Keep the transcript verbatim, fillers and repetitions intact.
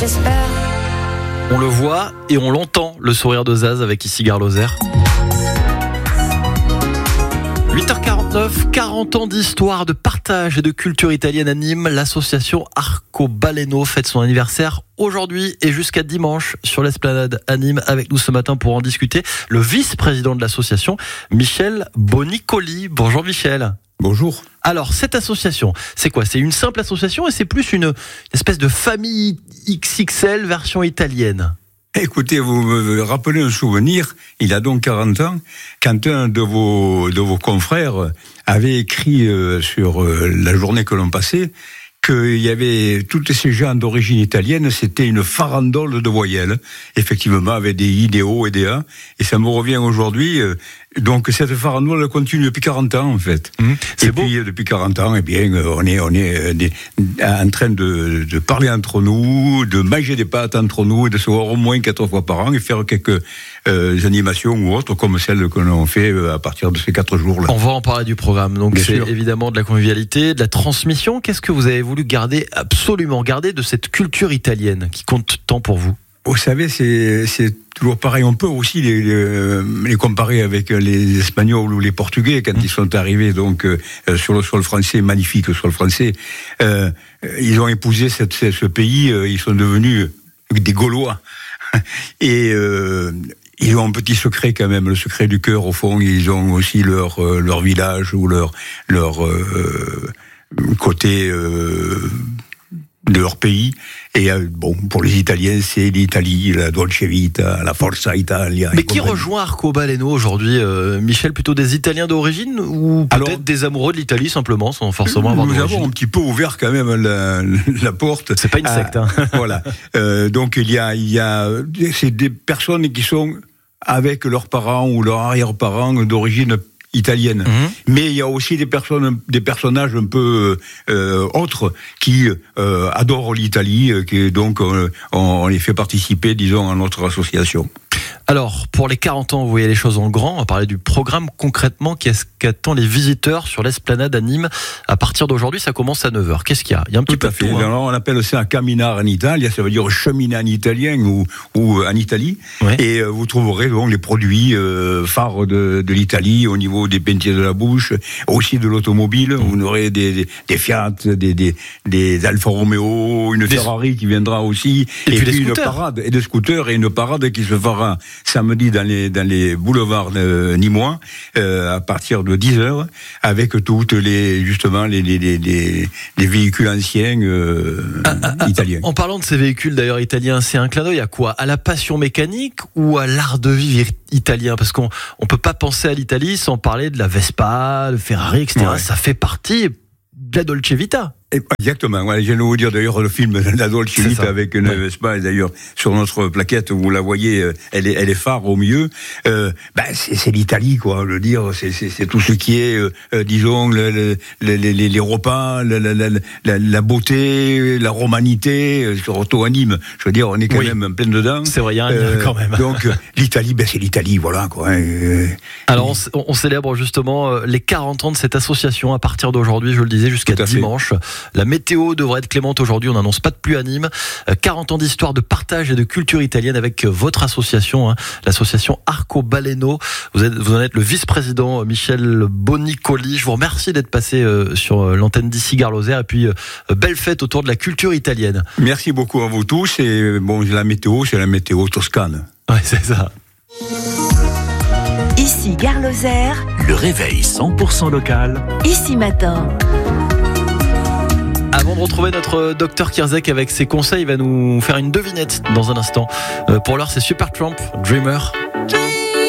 j'espère. On le voit et on l'entend, le sourire de Zaz avec ici Gare Lozère. huit heures quarante-neuf, quarante ans d'histoire, de partage et de culture italienne à Nîmes. L'association Arcobaleno fête son anniversaire aujourd'hui et jusqu'à dimanche sur l'Esplanade à Nîmes. Avec nous ce matin pour en discuter, le vice-président de l'association, Michel Bonicoli. Bonjour Michel. Bonjour. Alors, cette association, c'est quoi ? C'est une simple association et c'est plus une, une espèce de famille X X L version italienne. Écoutez, vous me rappelez un souvenir, il y a donc quarante ans, quand un de vos, de vos confrères avait écrit euh, sur euh, la journée que l'on passait, qu'il y avait toutes ces gens d'origine italienne, c'était une farandole de voyelles, effectivement, avec des I, des O et des A, et ça me revient aujourd'hui. Euh, donc cette farandole continue depuis quarante ans en fait. Mmh, c'est et beau. Puis depuis quarante ans, eh bien, on est on est des, en train de, de parler entre nous, de manger des pâtes entre nous, et de se voir au moins quatre fois par an et faire quelques euh, animations ou autres comme celles que l'on fait à partir de ces quatre jours-là. On va en parler du programme. Donc bien c'est sûr. Évidemment de la convivialité, de la transmission. Qu'est-ce que vous avez voulu garder, absolument garder de cette culture italienne qui compte tant pour vous ? Vous savez, c'est, c'est toujours pareil. On peut aussi les, les, les comparer avec les Espagnols ou les Portugais quand mmh. ils sont arrivés donc euh, sur le sol français, magnifique sur le français. Euh, ils ont épousé cette, ce pays, euh, ils sont devenus des Gaulois. Et euh, ils ont un petit secret quand même, le secret du cœur au fond. Ils ont aussi leur euh, leur village ou leur leur euh, côté. Euh, de leur pays, et euh, bon, pour les Italiens, c'est l'Italie, la Dolce Vita, la Forza Italia. Mais qui rejoint Arcobaleno aujourd'hui, euh, Michel, plutôt des Italiens d'origine ou peut-être Alors, des amoureux de l'Italie simplement, sans forcément avoir nous d'origine. Nous avons un petit peu ouvert quand même la, la porte. C'est pas une secte, hein. Voilà. Euh, donc il y a, il y a, c'est des personnes qui sont avec leurs parents ou leurs arrière-parents d'origine italienne. Mmh. Mais il y a aussi des personnes, des personnages un peu euh, autres qui euh, adorent l'Italie, qui donc euh, on, on les fait participer, disons, à notre association. Alors, pour les quarante ans, vous voyez les choses en grand. On va parler du programme concrètement qu'attend les visiteurs sur l'Esplanade à Nîmes. À partir d'aujourd'hui, ça commence à neuf heures. Qu'est-ce qu'il y a ? Il y a un petit Tout peu à fait. tout, hein. Alors, on appelle ça un camminare en Italie, ça veut dire cheminer en italien ou, ou en Italie. Ouais. Et euh, vous trouverez donc les produits euh, phares de, de l'Italie au niveau des peintures de la bouche, aussi de l'automobile. Mmh. Vous aurez des, des, des Fiat, des, des, des Alfa Romeo, une des... Ferrari qui viendra aussi. Et, et puis, puis une parade, et des scooters, et une parade qui se fera samedi dans les, dans les boulevards euh, nîmois, euh, à partir de dix heures, avec toutes les, justement, les, les, les, les, les véhicules anciens euh, ah, ah, italiens. En parlant de ces véhicules d'ailleurs italiens, c'est un clin d'œil à quoi ? À la passion mécanique ou à l'art de vivre italien ? Parce qu'on on peut pas penser à l'Italie sans parler de la Vespa, de Ferrari, et cetera. Ouais. Ça fait partie de la Dolce Vita. Exactement. Ouais, je viens de vous dire d'ailleurs le film La Dolce Vita avec une ouais. Vespa, et d'ailleurs sur notre plaquette vous la voyez, elle est, elle est phare au milieu. Euh, ben c'est, c'est l'Italie quoi. Le dire, c'est, c'est, c'est tout ce qui est, euh, disons, le, le, le, les, les repas, la, la, la, la, la beauté, la romanité, surtout à Nîmes. Je veux dire, on est quand oui. même en plein dedans. C'est vrai, il y a un euh, lien quand même. Donc l'Italie, ben c'est l'Italie, voilà quoi. Euh, Alors on, on célèbre justement les quarante ans de cette association à partir d'aujourd'hui, je le disais, jusqu'à dimanche. Fait. La météo devrait être clémente aujourd'hui, on n'annonce pas de pluie à Nîmes. quarante ans d'histoire, de partage et de culture italienne avec votre association, hein, l'association Arcobaleno. Vous, êtes, vous en êtes le vice-président Michel Bonicoli. Je vous remercie d'être passé euh, sur l'antenne d'ici Gare Lozère, et puis euh, belle fête autour de la culture italienne. Merci beaucoup à vous tous, et bon, la météo, c'est la météo toscane. Ouais, c'est ça. Ici Gare Lozère, le réveil cent pour cent local. Ici Matin. Avant de retrouver notre docteur Kierzek avec ses conseils, il va nous faire une devinette dans un instant. Euh, pour l'heure, c'est Supertramp, Dreamer.